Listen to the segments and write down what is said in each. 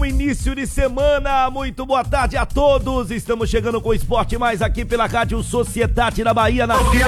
bom início de semana, muito boa tarde a todos. Estamos chegando com o Esporte Mais aqui pela Rádio Sociedade da Bahia, na sua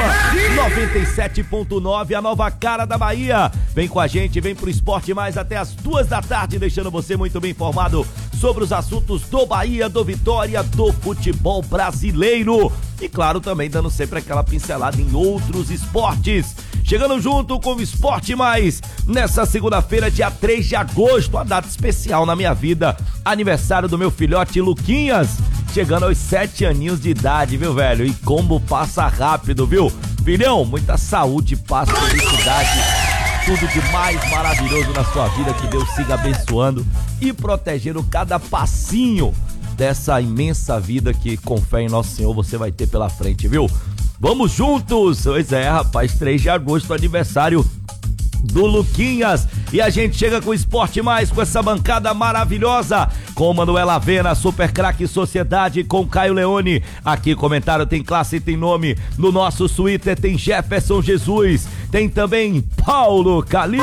97.9, a nova cara da Bahia. Vem com a gente, vem pro Esporte Mais até as 2 da tarde, deixando você muito bem informado sobre os assuntos do Bahia, do Vitória, do futebol brasileiro. E claro, também dando sempre aquela pincelada em outros esportes. Chegando junto com o Esporte Mais, nessa segunda-feira, dia 3 de agosto, uma data especial na minha vida, aniversário do meu filhote Luquinhas, chegando aos 7 aninhos de idade, viu, velho? E como passa rápido, viu? Filhão, muita saúde, paz, felicidade, tudo de mais maravilhoso na sua vida, que Deus siga abençoando e protegendo cada passinho dessa imensa vida que, com fé em Nosso Senhor, você vai ter pela frente, viu? Vamos juntos! Pois é, rapaz, 3 de agosto, aniversário do Luquinhas. E a gente chega com o Esporte Mais, com essa bancada maravilhosa, com Manuela Avena, Super Craque Sociedade, com Caio Leone. Aqui comentário tem classe e tem nome. No nosso Twitter tem Jefferson Jesus, tem também Paulo Calil.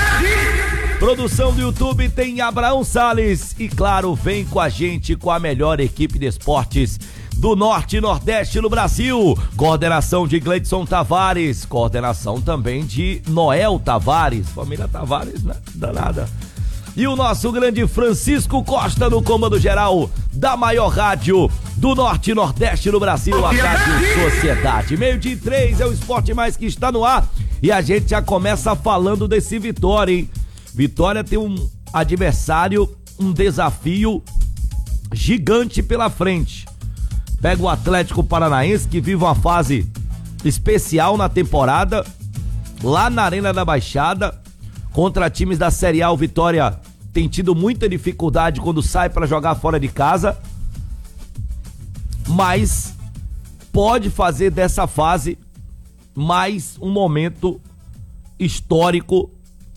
Produção do YouTube tem Abraão Salles. E claro, vem com a gente com a melhor equipe de esportes do Norte e Nordeste no Brasil. Coordenação de Gleidson Tavares, coordenação também de Noel Tavares, família Tavares, né? Danada. E o nosso grande Francisco Costa no comando geral da maior rádio do Norte e Nordeste no Brasil, a Rádio Sociedade. 12:03 é o Esporte Mais que está no ar e a gente já começa falando desse Vitória, hein? Vitória tem um adversário, um desafio gigante pela frente. Pega o Atlético Paranaense, que vive uma fase especial na temporada, lá na Arena da Baixada, contra times da Série A. O Vitória tem tido muita dificuldade quando sai para jogar fora de casa, mas pode fazer dessa fase mais um momento histórico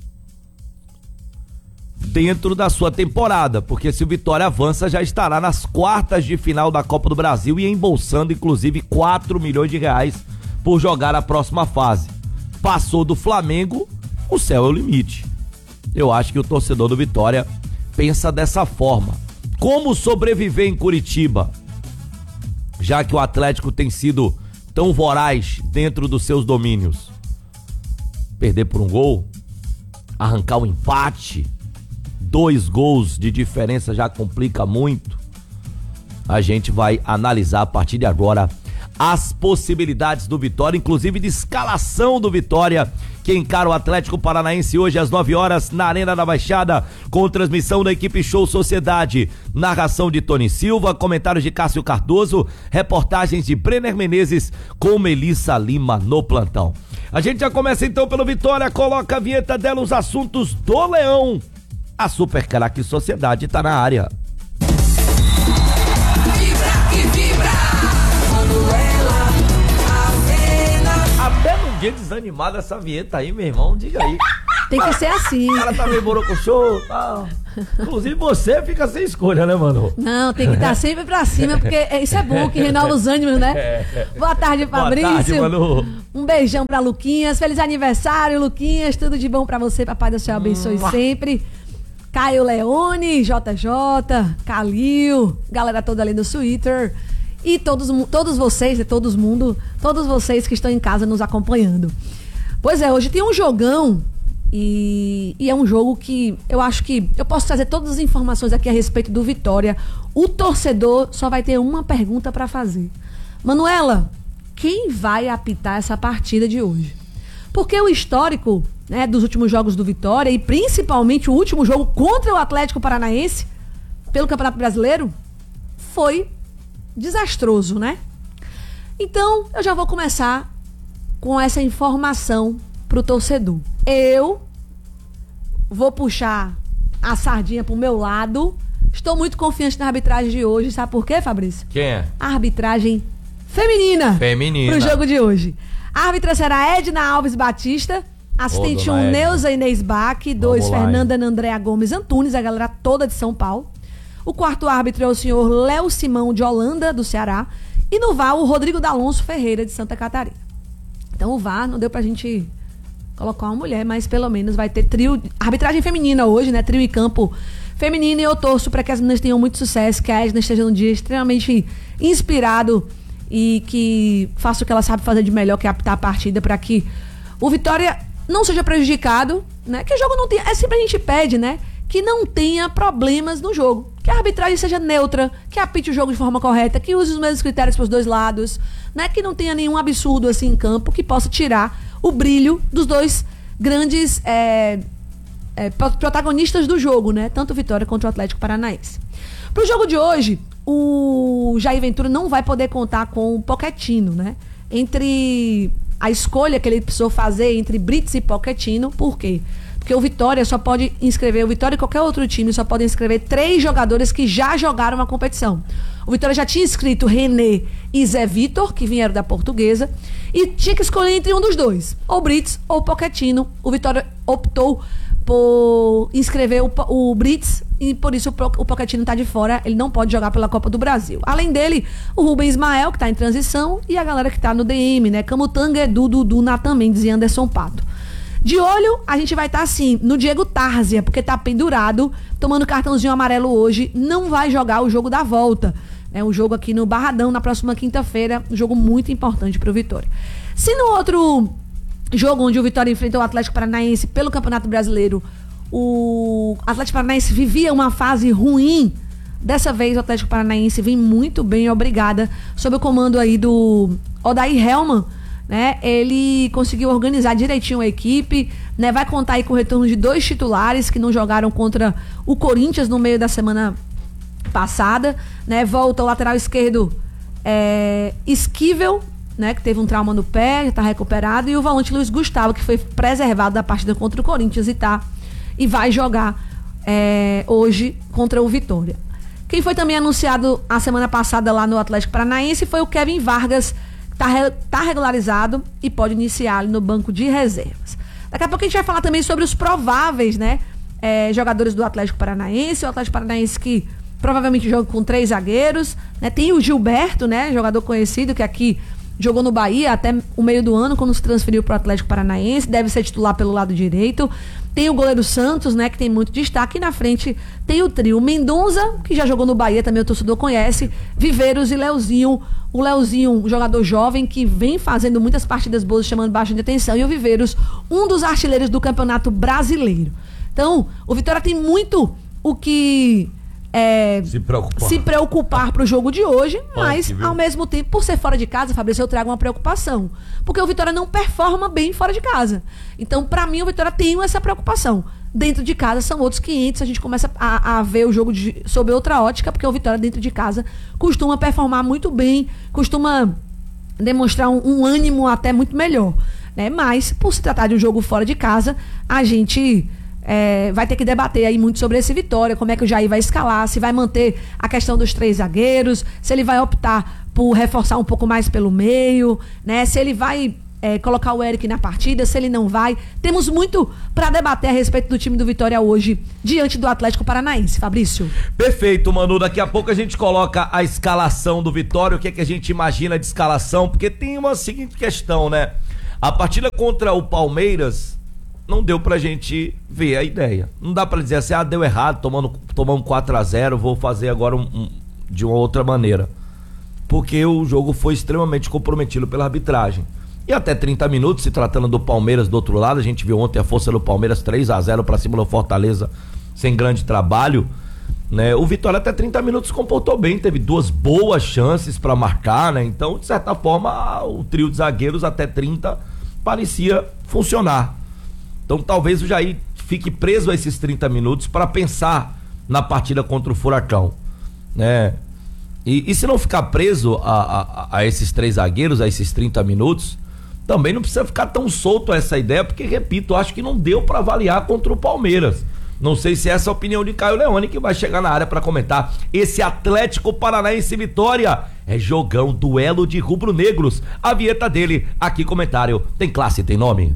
dentro da sua temporada, porque se o Vitória avança, já estará nas quartas de final da Copa do Brasil e embolsando inclusive 4 milhões de reais por jogar a próxima fase. Passou do Flamengo, o céu é o limite. Eu acho que o torcedor do Vitória pensa dessa forma. Como sobreviver em Curitiba, já que o Atlético tem sido tão voraz dentro dos seus domínios? Perder por um gol? Arrancar o empate? 2 gols de diferença já complica muito. A gente vai analisar a partir de agora as possibilidades do Vitória, inclusive de escalação do Vitória, que encara o Atlético Paranaense hoje às 9 horas na Arena da Baixada, com transmissão da equipe Show Sociedade, narração de Tony Silva, comentários de Cássio Cardoso, reportagens de Brenner Menezes com Melissa Lima no plantão. A gente já começa então pelo Vitória, coloca a vinheta dela, os assuntos do Leão. A Super Craque Sociedade tá na área. Vibra que vibra, Manuela Avena. Até num dia desanimado essa vinheta aí, meu irmão, diga aí. Tem que ser assim. Ela tá meio borocochô e tal. Inclusive você fica sem escolha, né, mano? Não, tem que estar sempre pra cima, porque isso é bom, que renova os ânimos, né? Boa tarde, Fabrício. Boa tarde, Manu. Um beijão pra Luquinhas. Feliz aniversário, Luquinhas. Tudo de bom pra você, papai do céu abençoe sempre. Caio Leone, JJ, Calil, galera toda ali do Twitter e todos vocês que estão em casa nos acompanhando. Pois é, hoje tem um jogão e é um jogo que eu acho que eu posso trazer todas as informações aqui a respeito do Vitória. O torcedor só vai ter uma pergunta para fazer. Manuela, quem vai apitar essa partida de hoje? Porque o histórico, né, dos últimos jogos do Vitória e principalmente o último jogo contra o Atlético Paranaense pelo Campeonato Brasileiro foi desastroso, né? Então, eu já vou começar com essa informação pro torcedor. Eu vou puxar a sardinha pro meu lado. Estou muito confiante na arbitragem de hoje. Sabe por quê, Fabrício? Quem é? A arbitragem feminina. Pro jogo de hoje. A árbitra será Edna Alves Batista, assistente 1, Neuza Inês Bach, 2, Fernanda Andréa Gomes Antunes, a galera toda de São Paulo. O quarto árbitro é o senhor Léo Simão de Holanda, do Ceará. E no VAR, o Rodrigo D'Alonso Ferreira, de Santa Catarina. Então o VAR não deu pra gente colocar uma mulher, mas pelo menos vai ter trio, arbitragem feminina hoje, né? Trio e campo feminino, e eu torço para que as meninas tenham muito sucesso, que a Edna esteja num dia extremamente inspirado e que faça o que ela sabe fazer de melhor, que é apitar a partida, para que o Vitória não seja prejudicado, né? Que o jogo não tenha... sempre a gente pede, né? Que não tenha problemas no jogo. Que a arbitragem seja neutra, que apite o jogo de forma correta, que use os mesmos critérios para os dois lados, né? Que não tenha nenhum absurdo assim em campo que possa tirar o brilho dos dois grandes protagonistas do jogo, né? Tanto o Vitória quanto o Atlético Paranaense. Pro jogo de hoje, o Jair Ventura não vai poder contar com o Pochettino, né? Entre a escolha que ele precisou fazer entre Brits e Pochettino, por quê? Porque o Vitória só pode inscrever, o Vitória e qualquer outro time só podem inscrever 3 jogadores que já jogaram uma competição. O Vitória já tinha inscrito René e Zé Vitor, que vieram da Portuguesa, e tinha que escolher entre um dos dois, ou Brits ou Pochettino. O Vitória optou por inscrever o Brits, e por isso o Pochettino está de fora, ele não pode jogar pela Copa do Brasil. Além dele, o Rubens Ismael, que está em transição, e a galera que está no DM, né? Camutanga, Edu, Dudu, Natan Mendes e Anderson Pato. De olho, a gente vai estar assim, no Diego Tárzia, porque tá pendurado, tomando cartãozinho amarelo hoje, não vai jogar o jogo da volta. É um jogo aqui no Barradão, na próxima quinta-feira, um jogo muito importante pro Vitória. Se no outro jogo onde o Vitória enfrentou o Atlético Paranaense pelo Campeonato Brasileiro, o Atlético Paranaense vivia uma fase ruim, dessa vez o Atlético Paranaense vem muito bem, obrigada, sob o comando aí do Odair Hellmann, né? Ele conseguiu organizar direitinho a equipe, né? Vai contar aí com o retorno de 2 titulares que não jogaram contra o Corinthians no meio da semana passada, né? Volta o lateral esquerdo Esquivel, né? Que teve um trauma no pé, já está recuperado, e o volante Luiz Gustavo, que foi preservado da partida contra o Corinthians e vai jogar hoje contra o Vitória. Quem foi também anunciado a semana passada lá no Atlético Paranaense foi o Kevin Vargas, tá regularizado e pode iniciar ali no banco de reservas. Daqui a pouco a gente vai falar também sobre os prováveis, né, jogadores do Atlético Paranaense. O Atlético Paranaense que provavelmente joga com 3 zagueiros, né? Tem o Gilberto, né, jogador conhecido que aqui jogou no Bahia até o meio do ano, quando se transferiu para o Atlético Paranaense, deve ser titular pelo lado direito. Tem o goleiro Santos, né, que tem muito destaque. E na frente tem o trio Mendonça, que já jogou no Bahia, também o torcedor conhece, Viveiros e Leozinho. O Leozinho, um jogador jovem que vem fazendo muitas partidas boas, chamando bastante atenção. E o Viveiros, um dos artilheiros do Campeonato Brasileiro. Então, o Vitória tem muito o que se preocupar para o jogo de hoje, mas ao mesmo tempo, por ser fora de casa, Fabrício, eu trago uma preocupação, porque o Vitória não performa bem fora de casa. Então, para mim, o Vitória tem essa preocupação. Dentro de casa são outros 500, a gente começa a ver o jogo sob outra ótica, porque o Vitória dentro de casa costuma performar muito bem, costuma demonstrar um ânimo até muito melhor, né? Mas, por se tratar de um jogo fora de casa, a gente vai ter que debater aí muito sobre esse Vitória, como é que o Jair vai escalar, se vai manter a questão dos 3 zagueiros, se ele vai optar por reforçar um pouco mais pelo meio, né? Se ele vai colocar o Eric na partida, se ele não vai. Temos muito para debater a respeito do time do Vitória hoje, diante do Atlético Paranaense. Fabrício. Perfeito, Manu. Daqui a pouco a gente coloca a escalação do Vitória, o que é que a gente imagina de escalação, porque tem uma seguinte questão, né? A partida contra o Palmeiras não deu pra gente ver a ideia. Não dá pra dizer assim, deu errado, tomamos 4-0, vou fazer agora de uma outra maneira. Porque o jogo foi extremamente comprometido pela arbitragem. E até 30 minutos, se tratando do Palmeiras do outro lado, a gente viu ontem a força do Palmeiras 3-0 pra cima do Fortaleza, sem grande trabalho, né? O Vitória até 30 minutos se comportou bem, teve 2 boas chances pra marcar, né? Então, de certa forma, o trio de zagueiros até 30 parecia funcionar. Então talvez o Jair fique preso a esses 30 minutos para pensar na partida contra o Furacão, né? E se não ficar preso a esses 3 zagueiros, a esses 30 minutos, também não precisa ficar tão solto a essa ideia, porque, repito, acho que não deu para avaliar contra o Palmeiras. Não sei se essa é a opinião de Caio Leone, que vai chegar na área para comentar esse Atlético Paranaense Vitória. É jogão, duelo de rubro-negros. A vinheta dele, aqui comentário, tem classe, tem nome.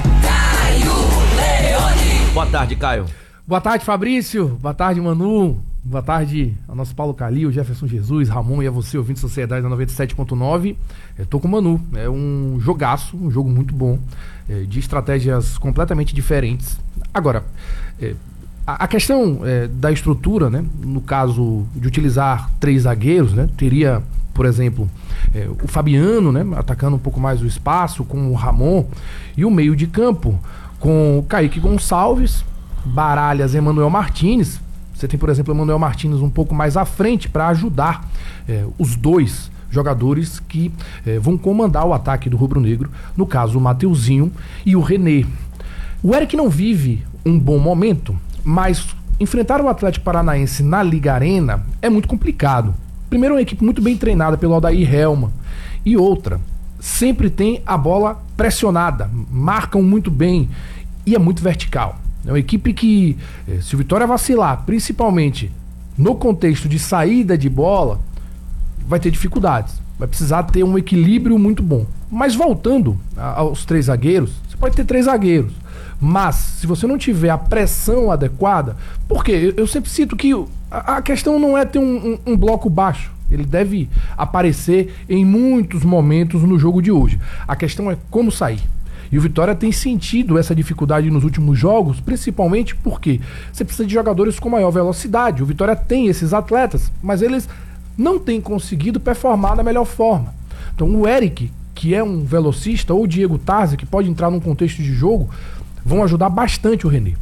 Boa tarde, Caio. Boa tarde, Fabrício. Boa tarde, Manu. Boa tarde ao nosso Paulo Calil, Jefferson Jesus, Ramon e a você, ouvinte Sociedade da 97.9. Eu tô com o Manu. É um jogaço, um jogo muito bom, de estratégias completamente diferentes. Agora, A questão da estrutura, né? No caso de utilizar 3 zagueiros, né? Teria, por exemplo, o Fabiano, né? Atacando um pouco mais o espaço, com o Ramon, e o meio de campo com o Kaique Gonçalves, Baralhas e Emanuel Martins. Você tem, por exemplo, o Emanuel Martins um pouco mais à frente para ajudar os dois jogadores que vão comandar o ataque do Rubro Negro, no caso o Mateuzinho e o René. O Eric não vive um bom momento, mas enfrentar o Atlético Paranaense na Liga Arena é muito complicado. Primeiro, é uma equipe muito bem treinada pelo Odair Hellmann, e outra, sempre tem a bola pressionada, marcam muito bem e é muito vertical. É uma equipe que, se o Vitória vacilar, principalmente no contexto de saída de bola, vai ter dificuldades. Vai precisar ter um equilíbrio muito bom. Mas voltando aos 3 zagueiros, você pode ter 3 zagueiros, mas se você não tiver a pressão adequada, porque eu sempre cito que a questão não é ter um bloco baixo, ele deve aparecer em muitos momentos no jogo de hoje. A questão é como sair. E o Vitória tem sentido essa dificuldade nos últimos jogos, principalmente porque você precisa de jogadores com maior velocidade. O Vitória tem esses atletas, mas eles não têm conseguido performar da melhor forma. Então o Eric, que é um velocista, ou o Diego Tarzi, que pode entrar num contexto de jogo, vão ajudar bastante o René.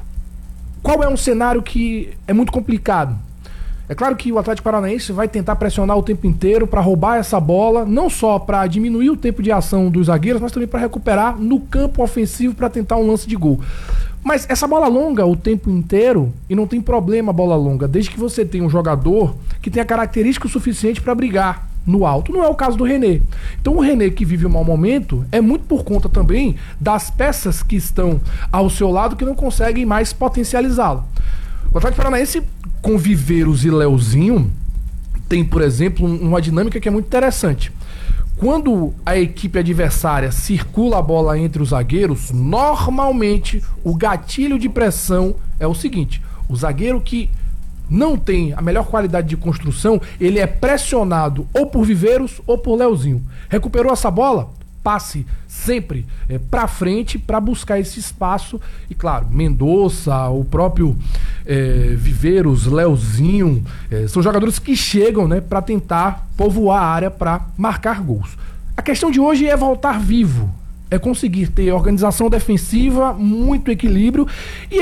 Qual é um cenário que é muito complicado? É claro que o Atlético Paranaense vai tentar pressionar o tempo inteiro para roubar essa bola, não só para diminuir o tempo de ação dos zagueiros, mas também para recuperar no campo ofensivo para tentar um lance de gol. Mas essa bola longa o tempo inteiro, e não tem problema a bola longa, desde que você tenha um jogador que tenha característica suficiente para brigar no alto. Não é o caso do René. Então o René, que vive um mau momento, é muito por conta também das peças que estão ao seu lado que não conseguem mais potencializá-lo. O Atlético Paranaense, com Viveiros e Leozinho, tem, por exemplo, uma dinâmica que é muito interessante. Quando a equipe adversária circula a bola entre os zagueiros, normalmente o gatilho de pressão é o seguinte: o zagueiro que não tem a melhor qualidade de construção, ele é pressionado ou por Viveiros ou por Leozinho. Recuperou essa bola? Passe sempre para frente para buscar esse espaço. E claro, Mendonça, o próprio Viveiros, Leozinho, são jogadores que chegam, né, para tentar povoar a área para marcar gols. A questão de hoje é voltar vivo, é conseguir ter organização defensiva, muito equilíbrio e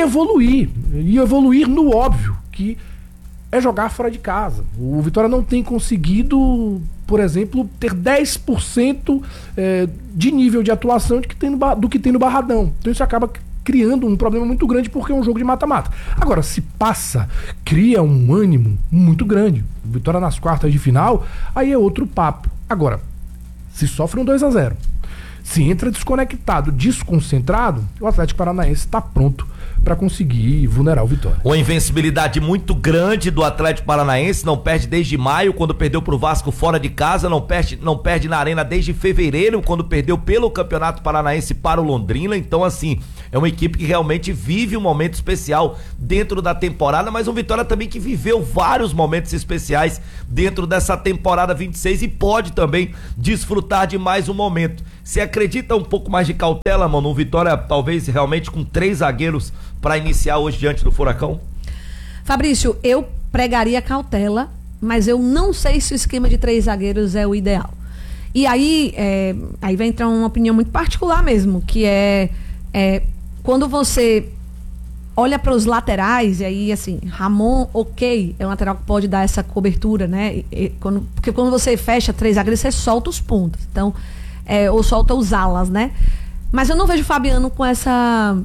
evoluir no óbvio, que é jogar fora de casa. O Vitória não tem conseguido, por exemplo, ter 10% de nível de atuação do que tem no Barradão. Então isso acaba criando um problema muito grande, porque é um jogo de mata-mata. Agora, se passa, cria um ânimo muito grande. O Vitória nas quartas de final, aí é outro papo. Agora, se sofre um 2-0, se entra desconectado, desconcentrado, o Atlético Paranaense está pronto para conseguir vulnerar o Vitória. Uma invencibilidade muito grande do Atlético Paranaense, não perde desde maio, quando perdeu pro Vasco fora de casa, não perde na Arena desde fevereiro, quando perdeu pelo Campeonato Paranaense para o Londrina. Então, assim, é uma equipe que realmente vive um momento especial dentro da temporada, mas um Vitória também que viveu vários momentos especiais dentro dessa temporada 26 e pode também desfrutar de mais um momento. Você acredita um pouco mais de cautela, mano? Um Vitória talvez realmente com 3 zagueiros para iniciar hoje diante do Furacão? Fabrício, eu pregaria cautela, mas eu não sei se o esquema de 3 zagueiros é o ideal. E aí vai entrar uma opinião muito particular mesmo, que é quando você olha para os laterais, e aí assim, Ramon, ok, é um lateral que pode dar essa cobertura, né? Porque quando você fecha 3 zagueiros, você solta os pontos. Então, ou solta os alas, né? Mas eu não vejo o Fabiano com essa...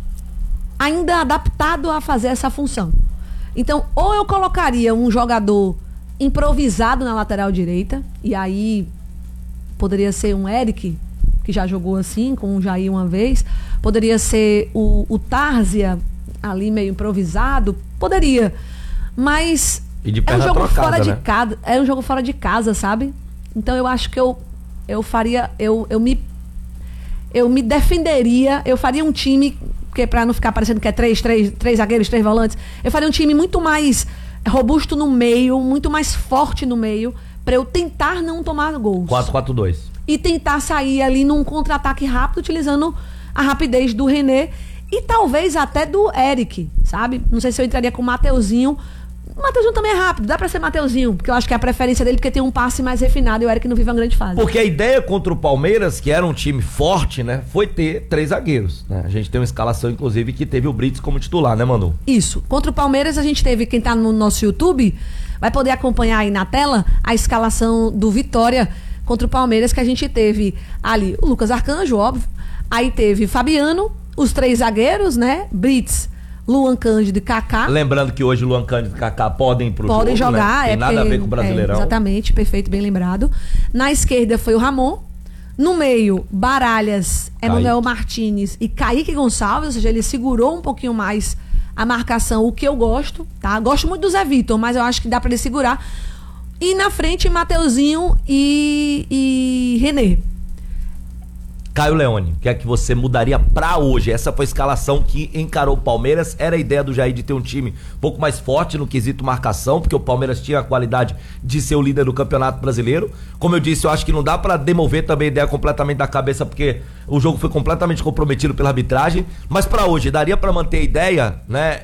ainda adaptado a fazer essa função. Então, ou eu colocaria um jogador improvisado na lateral direita, e aí poderia ser um Eric, que já jogou assim, com o Jair uma vez, poderia ser o Tárzia, ali meio improvisado, poderia, mas é um jogo fora de casa, é um jogo fora de casa, sabe? Então eu acho que eu me defenderia, eu faria um time, porque pra não ficar parecendo que é 3 zagueiros, 3 volantes, eu faria um time muito mais robusto no meio, muito mais forte no meio, pra eu tentar não tomar gols. 4-4-2. E tentar sair ali num contra-ataque rápido, utilizando a rapidez do René e talvez até do Eric, sabe? Não sei se eu entraria com o Mateuzinho. O Mateuzinho também é rápido, dá pra ser Mateuzinho, porque eu acho que é a preferência dele, porque tem um passe mais refinado e o Eric não vive uma grande fase. Porque a ideia contra o Palmeiras, que era um time forte, né, foi ter 3 zagueiros, né? A gente tem uma escalação, inclusive, que teve o Brits como titular, né, Manu? Isso. Contra o Palmeiras, a gente teve, quem tá no nosso YouTube, vai poder acompanhar aí na tela a escalação do Vitória contra o Palmeiras, que a gente teve ali o Lucas Arcanjo, óbvio, aí teve Fabiano, os 3 zagueiros, né, Brits, Luan Cândido e Kaká. Lembrando que hoje Luan Cândido e Kaká podem ir pro Podem jogo, jogar, né? Tem nada a ver com o Brasileirão. Exatamente, perfeito, bem lembrado. Na esquerda foi o Ramon. No meio, Baralhas, Emanuel Martínez e Kaique Gonçalves, ou seja, ele segurou um pouquinho mais a marcação, o que eu gosto, tá? Gosto muito do Zé Vitor, mas eu acho que dá pra ele segurar. E na frente, Mateuzinho e René. Caio Leone, o que é que você mudaria pra hoje? Essa foi a escalação que encarou o Palmeiras. Era a ideia do Jair de ter um time um pouco mais forte no quesito marcação, porque o Palmeiras tinha a qualidade de ser o líder do Campeonato Brasileiro. Como eu disse, eu acho que não dá pra demover também a ideia completamente da cabeça, porque o jogo foi completamente comprometido pela arbitragem. Mas pra hoje, daria pra manter a ideia, né?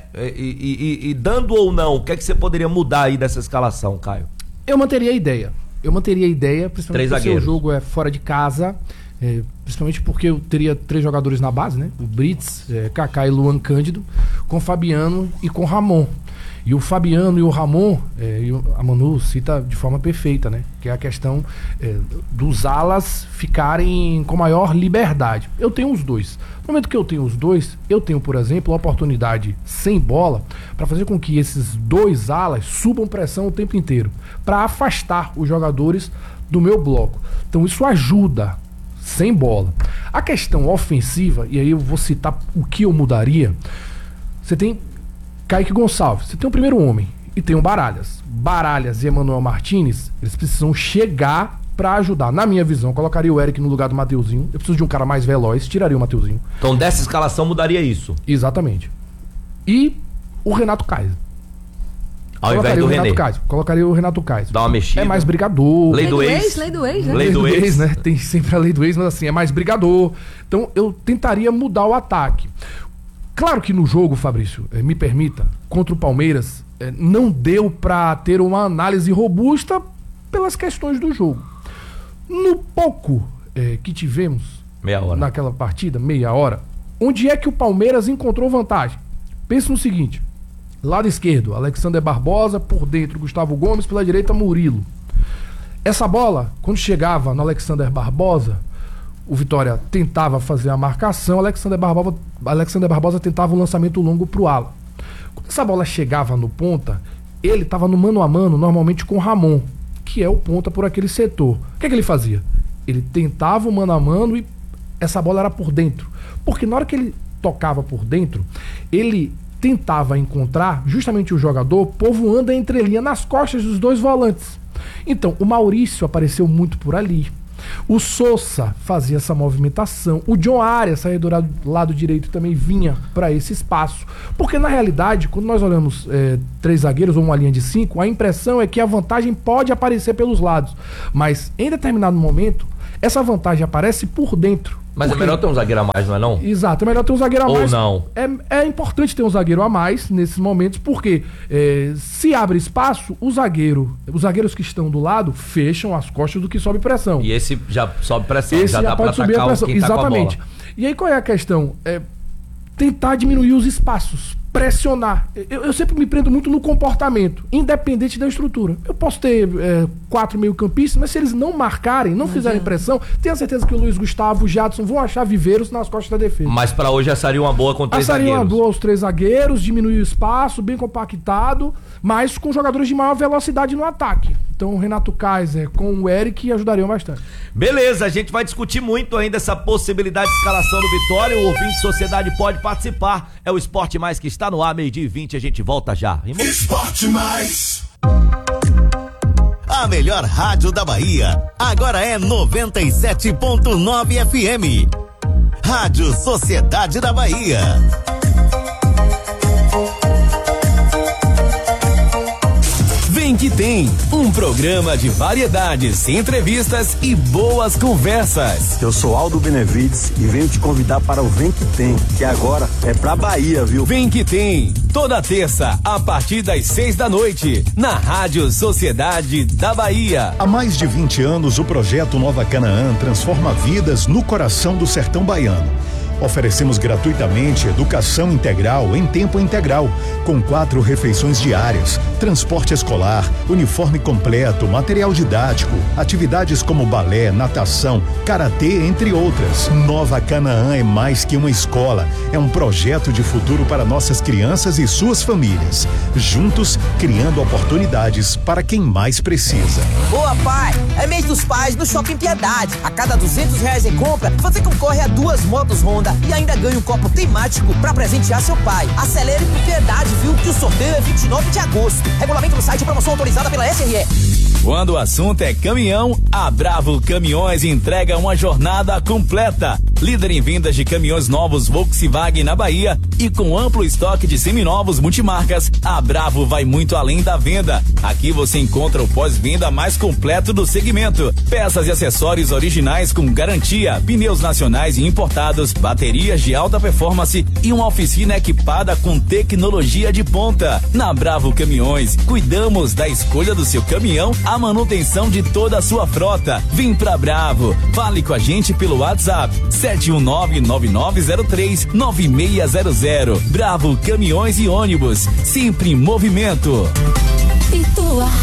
E dando ou não, o que é que você poderia mudar aí dessa escalação, Caio? Eu manteria a ideia. Principalmente 3 porque o zagueiros. jogo é fora de casa. Principalmente porque eu teria 3 jogadores na base, né? O Brits, Kaká e Luan Cândido, com Fabiano e com Ramon. E o Fabiano e o Ramon, a Manu cita de forma perfeita, né? Que é a questão dos alas ficarem com maior liberdade. Eu tenho os dois. No momento que eu tenho os dois, eu tenho, por exemplo, a oportunidade sem bola para fazer com que esses 2 alas subam pressão o tempo inteiro, para afastar os jogadores do meu bloco. Então isso ajuda sem bola. A questão ofensiva, e aí eu vou citar o que eu mudaria. Você tem Kaique Gonçalves, você tem o primeiro homem e tem o Baralhas. Baralhas e Emanuel Martínez, eles precisam chegar pra ajudar. Na minha visão, eu colocaria o Eric no lugar do Mateuzinho. Eu preciso de um cara mais veloz, tiraria o Mateuzinho. Então dessa escalação mudaria isso? Exatamente. E o Renato Kaiser. Ao invés do René. Colocaria o Renato Kaiser. Dá uma mexida. É mais brigador. Lei do ex. Lei do ex, né? Lei do ex, né? Tem sempre a lei do ex, mas assim, é mais brigador. Então eu tentaria mudar o ataque. Claro que no jogo, Fabrício, me permita, contra o Palmeiras, não deu pra ter uma análise robusta pelas questões do jogo. No pouco que tivemos meia hora naquela partida, meia hora, onde é que o Palmeiras encontrou vantagem? Pense no seguinte: lado esquerdo, Alexander Barbosa, por dentro, Gustavo Gomes, pela direita, Murilo. Essa bola, quando chegava no Alexander Barbosa, o Vitória tentava fazer a marcação, Alexander Barbosa tentava um lançamento longo pro ala. Quando essa bola chegava no ponta, ele estava no mano a mano, normalmente com o Ramon, que é o ponta por aquele setor. O que é que ele fazia? Ele tentava o mano a mano e essa bola era por dentro. Porque na hora que ele tocava por dentro, ele tentava encontrar justamente o jogador povoando a entrelinha nas costas dos 2 volantes. Então, o Maurício apareceu muito por ali. O Sousa fazia essa movimentação. O John Arias, saía do lado direito, também vinha para esse espaço. Porque, na realidade, quando nós olhamos 3 zagueiros ou uma linha de 5, a impressão é que a vantagem pode aparecer pelos lados. Mas, em determinado momento, essa vantagem aparece por dentro. Mas é melhor ter um zagueiro a mais, não é não? Exato, é melhor ter um zagueiro a mais. Ou não? É importante ter um zagueiro a mais nesses momentos, porque se abre espaço, os zagueiros que estão do lado fecham as costas do que sobe pressão. E esse já sobe pressão, esse já dá pra pode subir a pressão. quem tá Exatamente. com a bola. E aí qual é a questão? Tentar diminuir os espaços, pressionar. Eu sempre me prendo muito no comportamento, independente da estrutura. Eu posso ter 4 meio-campistas, mas se eles não marcarem, não fizerem pressão, tenha certeza que o Luiz Gustavo, o Jadson vão achar viveiros nas costas da defesa. Mas pra hoje já seria uma boa com 3 seria zagueiros. uma boa os 3 zagueiros, diminuir o espaço, bem compactado, mas com jogadores de maior velocidade no ataque. Então o Renato Kaiser com o Eric ajudariam bastante. Beleza, a gente vai discutir muito ainda essa possibilidade de escalação do Vitória. O ouvinte Sociedade pode participar. É o Esporte Mais que está no ar, 12:20. A gente volta já. Esporte Mais. A melhor rádio da Bahia agora é 97.9 FM. Rádio Sociedade da Bahia. Vem que tem, um programa de variedades, entrevistas e boas conversas. Eu sou Aldo Benevides e venho te convidar para o Vem que tem, que agora é pra Bahia, viu? Vem que tem, toda terça, a partir das 6 da noite, na Rádio Sociedade da Bahia. Há mais de 20 anos, o projeto Nova Canaã transforma vidas no coração do sertão baiano. Oferecemos gratuitamente educação integral em tempo integral, com 4 refeições diárias, transporte escolar, uniforme completo, material didático, atividades como balé, natação, karatê, entre outras. Nova Canaã é mais que uma escola, é um projeto de futuro para nossas crianças e suas famílias. Juntos, criando oportunidades para quem mais precisa. Boa, pai! É mês dos pais no Shopping Piedade. A cada R$200 em compra, você concorre a 2 motos Honda e ainda ganha um copo temático para presentear seu pai. Acelere com Piedade, viu? Que o sorteio é 29 de agosto. Regulamento no site, promoção autorizada pela SRE. Quando o assunto é caminhão, a Bravo Caminhões entrega uma jornada completa. Líder em vendas de caminhões novos Volkswagen na Bahia e com amplo estoque de seminovos multimarcas, a Bravo vai muito além da venda. Aqui você encontra o pós-venda mais completo do segmento. Peças e acessórios originais com garantia, pneus nacionais e importados, baterias de alta performance e uma oficina equipada com tecnologia de ponta. Na Bravo Caminhões, cuidamos da escolha do seu caminhão, a manutenção de toda a sua frota. Vem pra Bravo. Fale com a gente pelo WhatsApp 719-9903-9600. Bravo Caminhões e Ônibus, sempre em movimento. Pituar.